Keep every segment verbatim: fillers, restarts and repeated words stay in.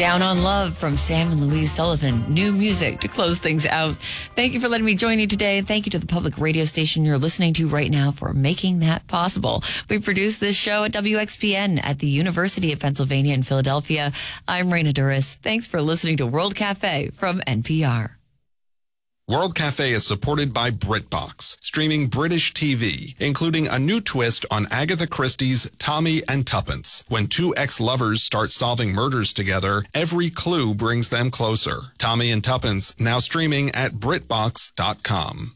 Down on Love from Sam and Louise Sullivan. New music to close things out. Thank you for letting me join you today. And thank you to the public radio station you're listening to right now for making that possible. We produce this show at W X P N at the University of Pennsylvania in Philadelphia. I'm Raina Duras. Thanks for listening to World Cafe from N P R. World Cafe is supported by BritBox, streaming British T V, including a new twist on Agatha Christie's Tommy and Tuppence. When two ex-lovers start solving murders together, every clue brings them closer. Tommy and Tuppence, now streaming at Britbox dot com.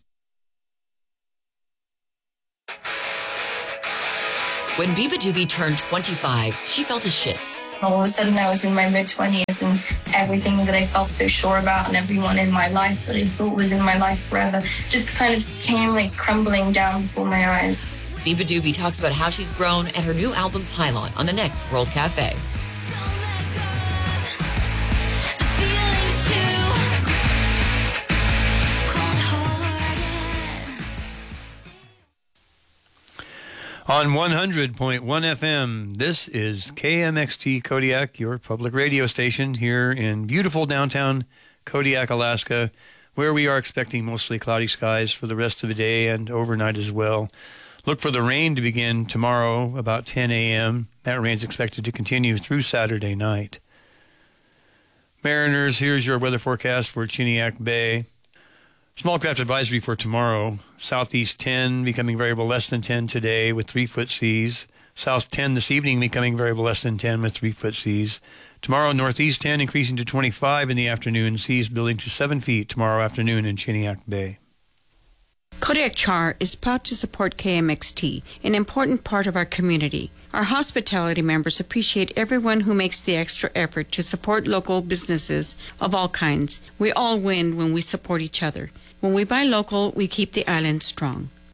When Biba Doobie turned twenty-five, she felt a shift. All of a sudden, I was in my mid-twenties, and everything that I felt so sure about and everyone in my life that I thought was in my life forever just kind of came like crumbling down before my eyes. Biba Doobie talks about how she's grown and her new album Pylon on the next World Cafe. On one hundred point one F M, this is K M X T Kodiak, your public radio station here in beautiful downtown Kodiak, Alaska, where we are expecting mostly cloudy skies for the rest of the day and overnight as well. Look for the rain to begin tomorrow about ten a.m. That rain's expected to continue through Saturday night. Mariners, here's your weather forecast for Chiniak Bay. Small craft advisory for tomorrow. Southeast ten becoming variable less than ten today with three foot seas. South ten this evening becoming variable less than ten with three foot seas. Tomorrow northeast ten increasing to twenty-five in the afternoon. Seas building to seven feet tomorrow afternoon in Chiniak Bay. Kodiak Char is proud to support K M X T, an important part of our community. Our hospitality members appreciate everyone who makes the extra effort to support local businesses of all kinds. We all win when we support each other. When we buy local, we keep the island strong.